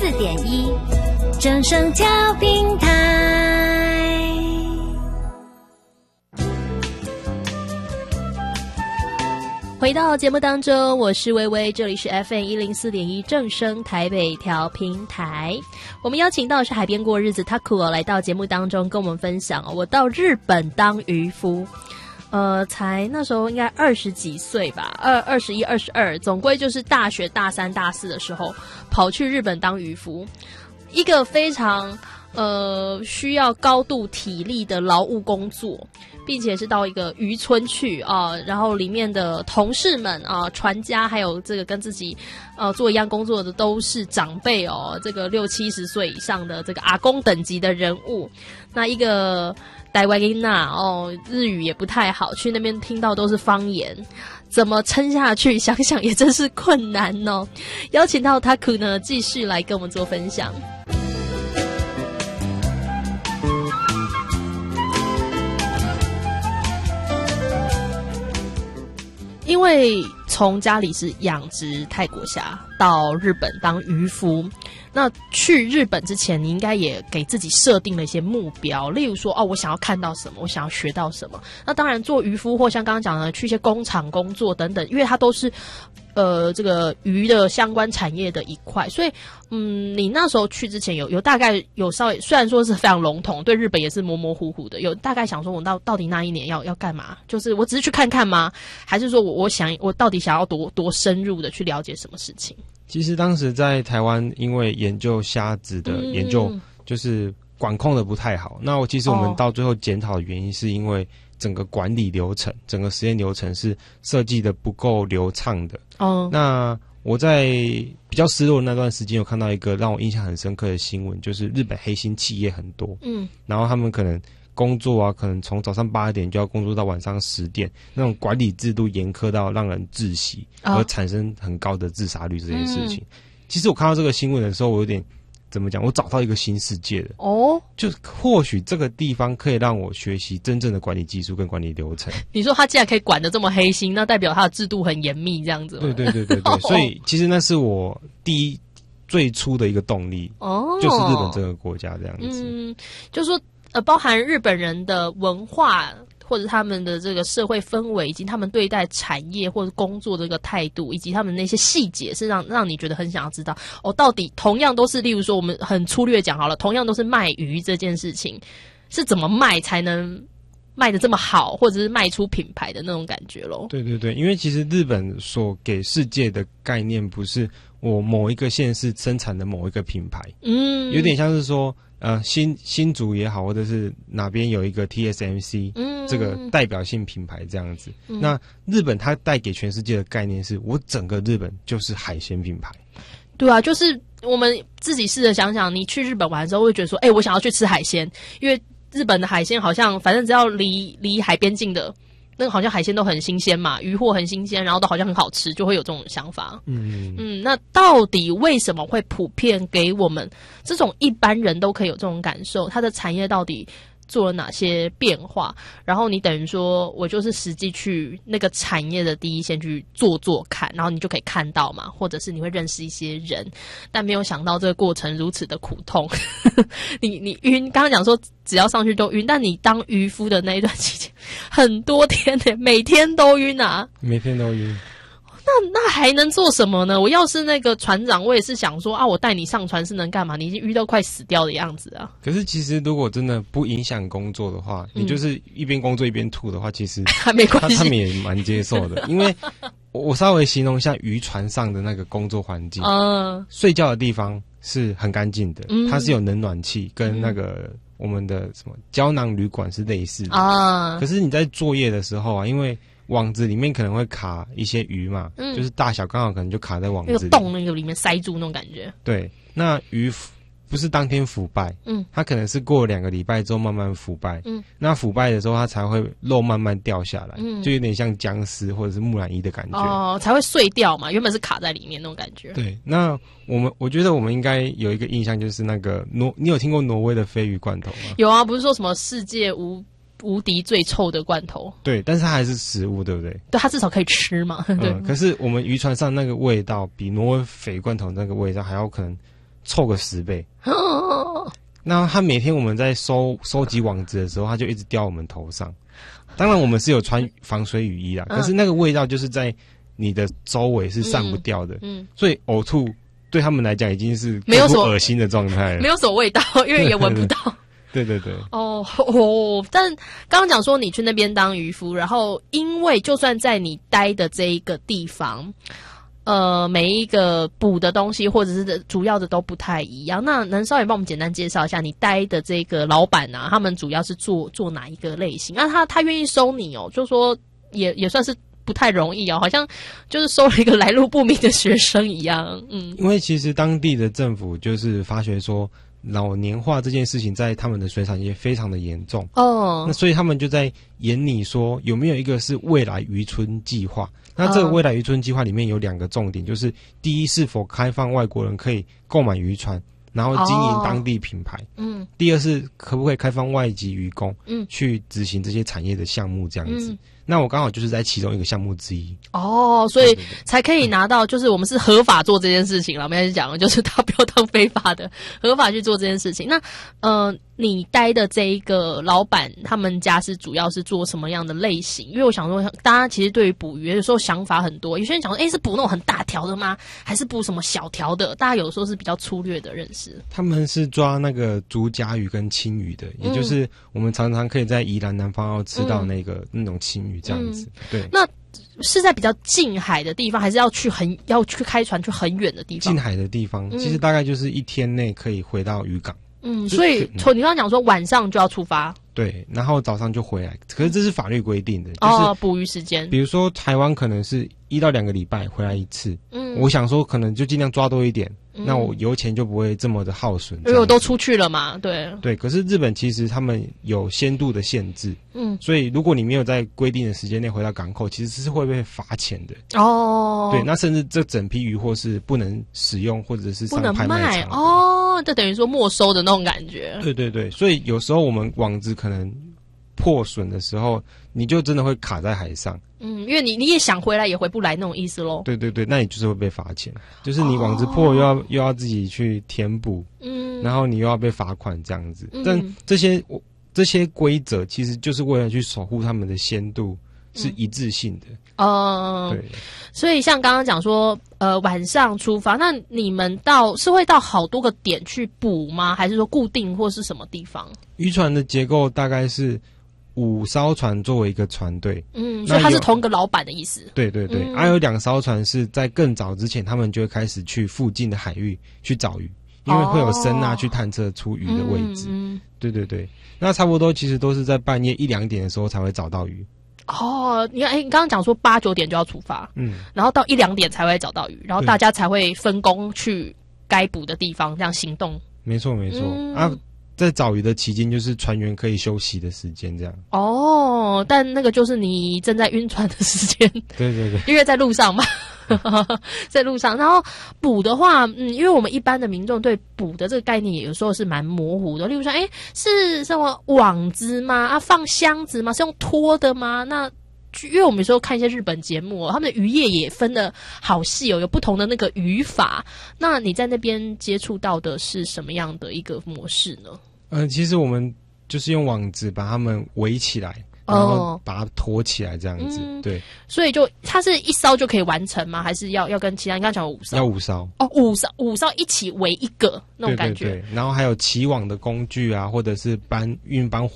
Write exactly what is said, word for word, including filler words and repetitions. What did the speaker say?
四点一正声调频台。回到节目当中，我是微微，这里是 F M 一零四点一正声台北调频台。我们邀请到的是海边过日子 Taku 来到节目当中跟我们分享、哦、我到日本当渔夫。呃，才那时候应该二十几岁吧，二二十一、二十二，总归就是大学大三、大四的时候跑去日本当渔夫，一个非常呃需要高度体力的劳务工作，并且是到一个渔村去啊、呃，然后里面的同事们啊、呃、船家还有这个跟自己呃做一样工作的都是长辈哦，这个六七十岁以上的这个阿公等级的人物。那一个台湾囡仔哦，日语也不太好，去那边听到都是方言，怎么撑下去？想想也真是困难哦。邀请到 Taku 呢，继续来跟我们做分享。因为从家里是养殖泰国虾，到日本当渔夫，那去日本之前，你应该也给自己设定了一些目标，例如说，哦，我想要看到什么，我想要学到什么。那当然，做渔夫或像刚刚讲的，去一些工厂工作等等，因为它都是呃这个鱼的相关产业的一块，所以嗯，你那时候去之前有有大概有稍微，虽然说是非常笼统，对日本也是模模糊糊的，有大概想说我到到底那一年要要干嘛？就是我只是去看看吗？还是说我我想我到底想要多多深入的去了解什么事情？ 其实当时在台湾，因为研究虾子的研究就是管控的不太好。嗯、那我其实我们到最后检讨的原因，是因为整个管理流程、整个实验流程是设计的不够流畅的。哦，那我在比较失落的那段时间，有看到一个让我印象很深刻的新闻，就是日本黑心企业很多，嗯，然后他们可能工作啊，可能从早上八点就要工作到晚上十点，那种管理制度严苛到让人窒息，而产生很高的自杀率这件事情。嗯、其实我看到这个新闻的时候，我有点怎么讲？我找到一个新世界了哦，就或许这个地方可以让我学习真正的管理技术跟管理流程。你说他既然可以管得这么黑心，那代表他的制度很严密，这样子吗？对对对对对，所以其实那是我第一最初的一个动力哦，就是日本这个国家这样子。嗯，就是说。呃，包含日本人的文化，或者他们的这个社会氛围，以及他们对待产业或者工作的这个态度，以及他们那些细节，是让让你觉得很想要知道哦，到底同样都是，例如说我们很粗略讲好了，同样都是卖鱼这件事情，是怎么卖才能卖得这么好，或者是卖出品牌的那种感觉咯。对对对，因为其实日本所给世界的概念，不是我某一个县市生产的某一个品牌，嗯，有点像是说。呃，新新竹也好，或者是哪边有一个 T S M C、嗯、这个代表性品牌这样子。嗯、那日本它带给全世界的概念是，我整个日本就是海鲜品牌。对啊，就是我们自己试着想想，你去日本玩的时候会觉得说，哎、欸，我想要去吃海鲜，因为日本的海鲜好像反正只要离离海边近的。那个好像海鲜都很新鲜嘛，渔获很新鲜，然后都好像很好吃，就会有这种想法。嗯嗯，那到底为什么会普遍给我们这种一般人都可以有这种感受？它的产业到底做了哪些变化？然后你等于说我就是实际去那个产业的第一线去做做看，然后你就可以看到嘛，或者是你会认识一些人，但没有想到这个过程如此的苦痛。你你晕，刚刚讲说只要上去都晕，但你当渔夫的那一段期间很多天呢、欸，每天都晕啊，每天都晕。那那还能做什么呢？我要是那个船长，我也是想说啊，我带你上船是能干嘛？你已经晕到快死掉的样子啊！可是其实如果真的不影响工作的话，嗯、你就是一边工作一边吐的话，其实还没关系，他们也蛮接受的。因为我我稍微形容一下渔船上的那个工作环境，嗯，睡觉的地方是很干净的，嗯、它是有冷暖气，跟那个我们的什么胶囊旅馆是类似的啊。可是你在作业的时候啊，因为网子里面可能会卡一些鱼嘛，嗯、就是大小刚好可能就卡在网子里，那个洞那个里面塞住那种感觉。对，那鱼不是当天腐败，嗯，它可能是过了两个礼拜之后慢慢腐败，嗯，那腐败的时候它才会肉慢慢掉下来，嗯，就有点像僵尸或者是木乃伊的感觉，哦，才会碎掉嘛，原本是卡在里面那种感觉。对，那我们我觉得我们应该有一个印象，就是那个挪，你有听过挪威的鲱鱼罐头吗？有啊，不是说什么世界无。无敌最臭的罐头，对，但是它还是食物，对不对？对，它至少可以吃嘛。对、嗯，可是我们渔船上那个味道，比挪威鲱罐头那个味道还要可能凑个十倍。那他每天我们在收收集网子的时候，他就一直掉我们头上。当然我们是有穿防水雨衣啦，嗯、可是那个味道就是在你的周围是散不掉的。嗯，嗯所以呕吐对他们来讲已经是没有什么恶心的状态了， 没有什么味道，因为也闻不到。 对对对。 哦哦，但刚刚讲说你去那边当渔夫，然后因为就算在你待的这一个地方。呃，每一个补的东西或者是主要的都不太一样。那能稍微帮我们简单介绍一下你待的这个老板啊，他们主要是做做哪一个类型？那他他愿意收你哦，就说也也算是不太容易哦，好像就是收了一个来路不明的学生一样。嗯， 因为其实当地的政府就是发觉说老年化这件事情在他们的水产业非常的严重哦，那所以他们就在研拟说有没有一个是未来渔村计划。那这个未来渔村计划里面有两个重点，就是第一，是否开放外国人可以购买渔船，然后经营当地品牌。嗯。第二是可不可以开放外籍渔工，嗯，去执行这些产业的项目这样子。嗯、那我刚好就是在其中一个项目之一。 哦，所以才可以拿到，就是我们是合法做这件事情了。我们开始讲，就是他不要当非法的，合法去做这件事情。那呃。你待的这一个老板，他们家是主要是做什么样的类型？因为我想说，大家其实对于捕鱼有时候想法很多，有些人讲说，哎、欸，是捕那种很大条的吗？还是捕什么小条的？大家有时候是比较粗略的认识。 他们是抓那个竹荚鱼跟青鱼的，嗯、也就是我们常常可以在宜兰南方要吃到那个、嗯、那种青鱼这样子。嗯、对， 那是在比较近海的地方，还是要去很要去开船去很远的地方？ 近海的地方，嗯、其实大概就是一天内可以回到渔港。 嗯，所以从你刚刚讲说晚上就要出发， 对，然后早上就回来，可是这是法律规定的， 哦、 就是捕鱼时间。 比如说台湾可能是一到两个礼拜回来一次，嗯，我想说可能就尽量抓多一点，嗯、那我油钱就不会这么的耗损， 因为我都出去了嘛，对对。可是日本其实他们有鲜度的限制，嗯，所以如果你没有在规定的时间内回到港口，其实是会被罚钱的哦。对，那甚至这整批渔获是不能使用或者是上拍卖场哦，这等于说没收的那种感觉。 对对对，所以有时候我们网子可能破损的时候，你就真的会卡在海上。 嗯，因为你你也想回来也回不来那种意思咯。 对对对，那你就是会被罚钱，就是你网子破又要、哦、又要自己去填补，嗯，然后你又要被罚款这样子。嗯、但这些这些规则其实就是为了去守护他们的鲜度是一致性的。哦、嗯，对。 所以像刚刚讲说，呃，晚上出发，那你们到是会到好多个点去捕吗？还是说固定或是什么地方？ 渔船的结构大概是五艘船作为一个船队， 嗯，所以他是同一个老板的意思。 对对对，还、嗯啊、有两艘船是在更早之前，他们就会开始去附近的海域去找鱼，因为会有声呐去探测出鱼的位置。嗯，对对对，那差不多其实都是在半夜一两点的时候才会找到鱼。 哦，你看，哎、欸，你刚刚讲说八九点就要出发，嗯，然后到一两点才会找到鱼，然后大家才会分工去该捕的地方，这样行动。 没错没错、嗯、啊。在找鱼的期间，就是船员可以休息的时间，这样。 哦，但那个就是你正在晕船的时间。 对对对， 因为在路上嘛，在路上。然后捕的话，嗯，因为我们一般的民众对捕的这个概念，有时候是蛮模糊的。例如说，哎，是什么网子吗？啊，放箱子吗？是用拖的吗？那因为我们有时候看一些日本节目、哦，他们的渔业也分得好细哦，有不同的那个渔法。那你在那边接触到的是什么样的一个模式呢？ 呃，其实我们就是用网子把它们围起来，然后把它拖起来这样子。嗯、对， 所以就它是一艘就可以完成吗？还是要要跟其他？你刚才讲五艘， 要五艘哦，五艘五艘一起围一个那种感觉。 对对对，然后还有起网的工具啊，或者是搬运搬。